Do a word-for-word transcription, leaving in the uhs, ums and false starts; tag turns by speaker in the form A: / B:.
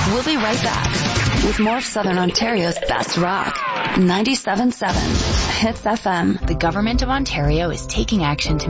A: We'll be right back with more of Southern Ontario's best rock. ninety-seven point seven Hits F M.
B: The Government of Ontario is taking action to